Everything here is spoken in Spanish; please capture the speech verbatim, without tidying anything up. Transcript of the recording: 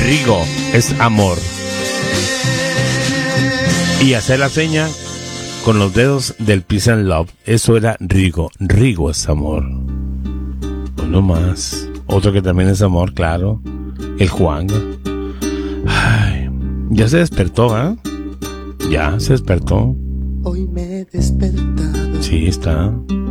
Rigo es amor. Y hacer la seña con los dedos del Peace and Love. Eso era Rigo. Rigo es amor. Uno más. Otro que también es amor, claro. El Juan. Ay, ya se despertó, ¿eh? Ya se despertó. Hoy me he despertado. Sí, está.